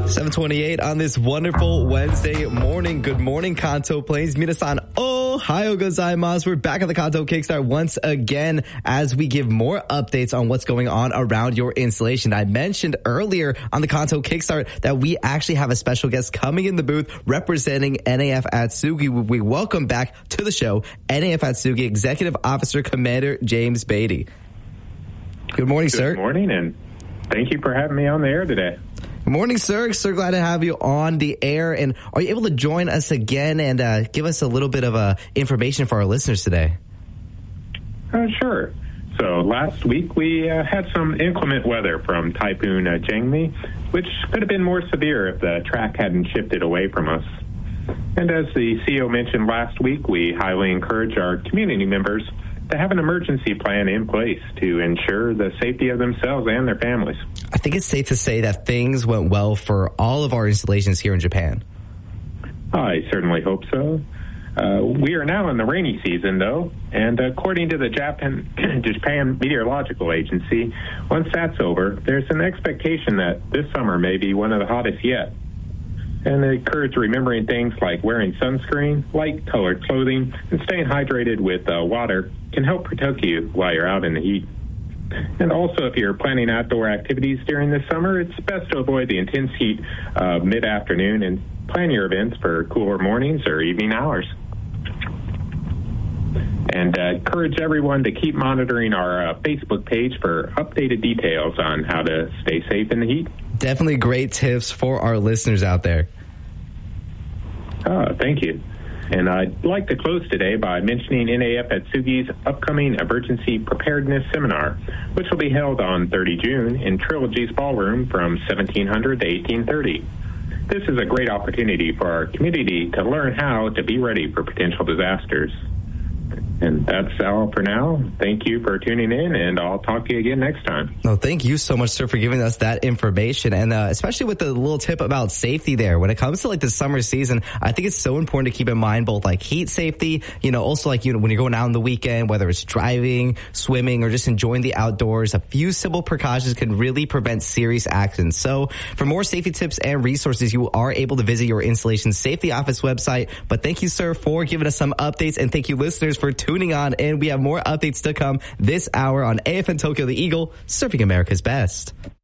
7:28 on this wonderful Wednesday morning. Good morning, Kanto Plains. Minasan, ohayo gozaimasu. We're back on the Kanto Kickstart once again as we give more updates on what's going on around your installation. I mentioned earlier on the Kanto Kickstart that we actually have a special guest coming in the booth representing NAF Atsugi. We welcome back to the show NAF Atsugi Executive Officer Commander James Beatty. Good morning, sir. Good morning, and thank you for having me on the air today. Good morning, sir. So glad to have you on the air. And are you able to join us again and give us a little bit of information for our listeners today? Sure. So last week we had some inclement weather from Typhoon Jangmi, which could have been more severe if the track hadn't shifted away from us. And as the CEO mentioned last week, we highly encourage our community members to have an emergency plan in place to ensure the safety of themselves and their families. I think it's safe to say that things went well for all of our installations here in Japan. I certainly hope so. We are now in the rainy season, though, and according to the Japan Meteorological Agency, once that's over, there's an expectation that this summer may be one of the hottest yet. And they encourage remembering things like wearing sunscreen, light-colored clothing, and staying hydrated with water can help protect you while you're out in the heat. And also, if you're planning outdoor activities during the summer, it's best to avoid the intense heat mid-afternoon and plan your events for cooler mornings or evening hours. And encourage everyone to keep monitoring our Facebook page for updated details on how to stay safe in the heat. Definitely great tips for our listeners out there. Thank you. And I'd like to close today by mentioning NAF Atsugi's upcoming Emergency Preparedness Seminar, which will be held on 30 June in Trilogy's Ballroom from 1700 to 1830. This is a great opportunity for our community to learn how to be ready for potential disasters. And that's all for now. Thank you for tuning in, and I'll talk to you again next time. No, thank you so much, sir, for giving us that information, and especially with the little tip about safety there. When it comes to like the summer season, I think it's so important to keep in mind both like heat safety, also like, when you're going out on the weekend, whether it's driving, swimming, or just enjoying the outdoors, a few simple precautions can really prevent serious accidents. So for more safety tips and resources, you are able to visit your installation safety office website. But thank you, sir, for giving us some updates, and thank you, listeners, for tuning on, and we have more updates to come this hour on AFN Tokyo The Eagle, serving America's best.